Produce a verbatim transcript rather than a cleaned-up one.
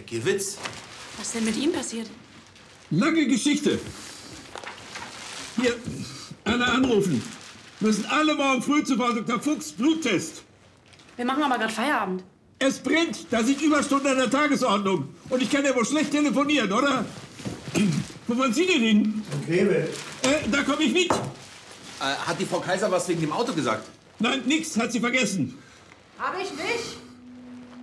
Gewitz. Was denn mit ihm passiert? Lange Geschichte. Hier, Anna anrufen. Müssen alle morgen früh zu Frau Doktor Fuchs Bluttest. Wir machen aber gerade Feierabend. Es brennt. Da sind Überstunden an der Tagesordnung. Und ich kann ja wohl schlecht telefonieren, oder? Wo wollen Sie denn hin? In Kleve. Äh, da komme ich mit. Äh, hat die Frau Kaiser was wegen dem Auto gesagt? Nein, nix. Hat sie vergessen. Hab ich nicht.